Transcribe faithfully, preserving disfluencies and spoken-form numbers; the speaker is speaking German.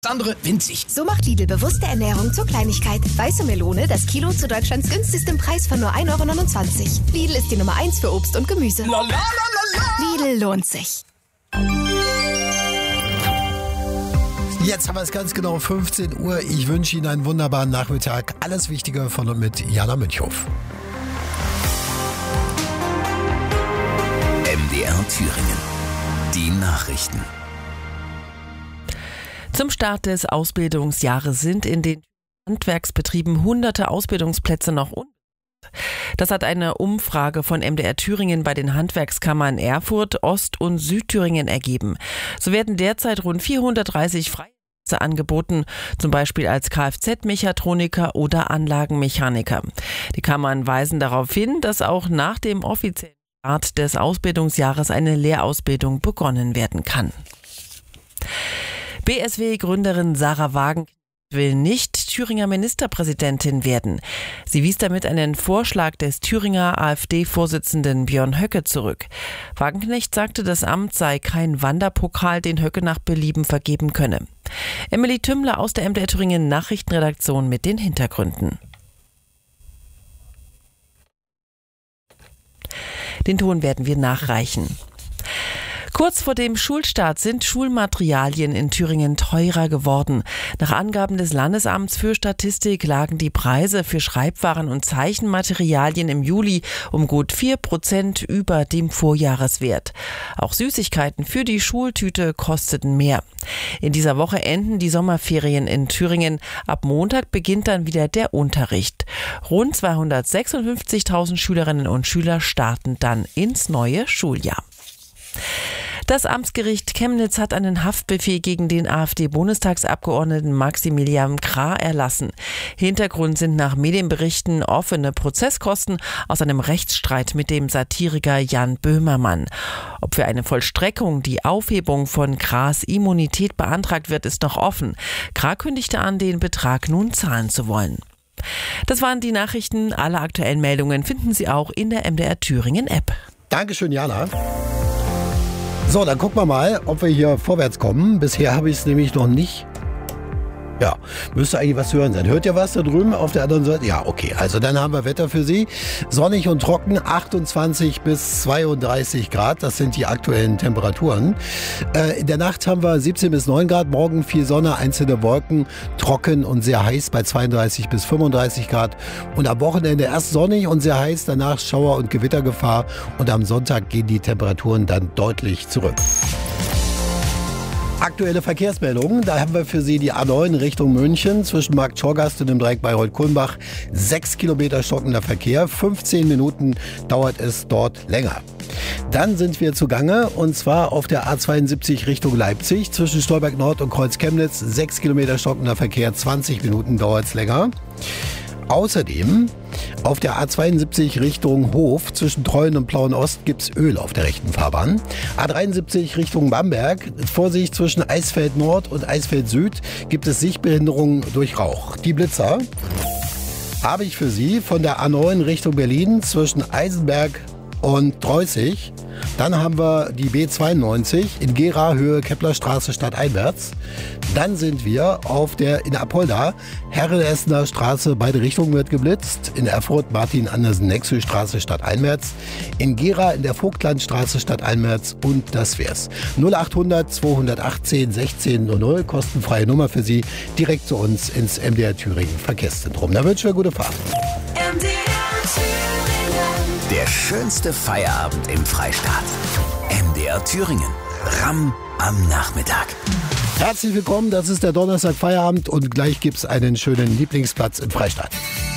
Das andere winzig. So macht Lidl bewusste Ernährung zur Kleinigkeit. Weiße Melone, das Kilo zu Deutschlands günstigstem Preis von nur ein Euro neunundzwanzig. Lidl ist die Nummer eins für Obst und Gemüse. La, la, la, la, la. Lidl lohnt sich. Jetzt haben wir es ganz genau fünfzehn Uhr. Ich wünsche Ihnen einen wunderbaren Nachmittag. Alles Wichtige von und mit Jana Münchhoff. M D R Thüringen. Die Nachrichten. Zum Start des Ausbildungsjahres sind in den Handwerksbetrieben hunderte Ausbildungsplätze noch unbesetzt. Das hat eine Umfrage von M D R Thüringen bei den Handwerkskammern Erfurt, Ost- und Südthüringen ergeben. So werden derzeit rund vierhundertdreißig freie Plätze angeboten, zum Beispiel als Kfz-Mechatroniker oder Anlagenmechaniker. Die Kammern weisen darauf hin, dass auch nach dem offiziellen Start des Ausbildungsjahres eine Lehrausbildung begonnen werden kann. B S W-Gründerin Sahra Wagenknecht will nicht Thüringer Ministerpräsidentin werden. Sie wies damit einen Vorschlag des Thüringer AfD-Vorsitzenden Björn Höcke zurück. Wagenknecht sagte, das Amt sei kein Wanderpokal, den Höcke nach Belieben vergeben könne. Emily Tümmler aus der M D R Thüringen Nachrichtenredaktion mit den Hintergründen. Den Ton werden wir nachreichen. Kurz vor dem Schulstart sind Schulmaterialien in Thüringen teurer geworden. Nach Angaben des Landesamts für Statistik lagen die Preise für Schreibwaren und Zeichenmaterialien im Juli um gut vier Prozent über dem Vorjahreswert. Auch Süßigkeiten für die Schultüte kosteten mehr. In dieser Woche enden die Sommerferien in Thüringen. Ab Montag beginnt dann wieder der Unterricht. Rund zweihundertsechsundfünfzigtausend Schülerinnen und Schüler starten dann ins neue Schuljahr. Das Amtsgericht Chemnitz hat einen Haftbefehl gegen den AfD-Bundestagsabgeordneten Maximilian Krah erlassen. Hintergrund sind nach Medienberichten offene Prozesskosten aus einem Rechtsstreit mit dem Satiriker Jan Böhmermann. Ob für eine Vollstreckung die Aufhebung von Krahs Immunität beantragt wird, ist noch offen. Krah kündigte an, den Betrag nun zahlen zu wollen. Das waren die Nachrichten. Alle aktuellen Meldungen finden Sie auch in der M D R Thüringen App. Dankeschön, Jana. So, dann gucken wir mal, ob wir hier vorwärts kommen. Bisher habe ich es nämlich noch nicht. Ja, müsste eigentlich was zu hören sein. Hört ihr was da drüben auf der anderen Seite? Ja, okay. Also dann haben wir Wetter für Sie. Sonnig und trocken, achtundzwanzig bis zweiunddreißig Grad. Das sind die aktuellen Temperaturen. Äh, in der Nacht haben wir siebzehn bis neun Grad. Morgen viel Sonne, einzelne Wolken, trocken und sehr heiß bei zweiunddreißig bis fünfunddreißig Grad. Und am Wochenende erst sonnig und sehr heiß, danach Schauer- und Gewittergefahr. Und am Sonntag gehen die Temperaturen dann deutlich zurück. Aktuelle Verkehrsmeldungen, da haben wir für Sie die A neun Richtung München zwischen Markt Schorgast und dem Dreieck Bayreuth-Kulmbach. Sechs Kilometer stockender Verkehr, fünfzehn Minuten dauert es dort länger. Dann sind wir zugange und zwar auf der A zweiundsiebzig Richtung Leipzig zwischen Stolberg Nord und Kreuz Chemnitz. Sechs Kilometer stockender Verkehr, zwanzig Minuten dauert es länger. Außerdem auf der A zweiundsiebzig Richtung Hof zwischen Treuen und Plauen Ost gibt es Öl auf der rechten Fahrbahn. A dreiundsiebzig Richtung Bamberg, Vorsicht zwischen Eisfeld Nord und Eisfeld Süd gibt es Sichtbehinderungen durch Rauch. Die Blitzer habe ich für Sie von der A neun Richtung Berlin zwischen Eisenberg und Treußig. Dann haben wir die B zweiundneunzig in Gera Höhe Keplerstraße stadteinwärts. Dann sind wir auf der in Apolda Herren-Essener Straße, beide Richtungen wird geblitzt. In Erfurt Martin-Andersen-Nexö-Straße stadteinwärts. In Gera in der Vogtlandstraße stadteinwärts und das wär's. null achthundert zweihundertachtzehn sechzehn null null, kostenfreie Nummer für Sie, direkt zu uns ins M D R Thüringen Verkehrszentrum. Da wünschen wir gute Fahrt. M D R Thüringen. Der schönste Feierabend im Freistaat. M D R Thüringen. Ramm am Nachmittag. Herzlich willkommen, das ist der Donnerstag Feierabend und gleich gibt's einen schönen Lieblingsplatz im Freistaat.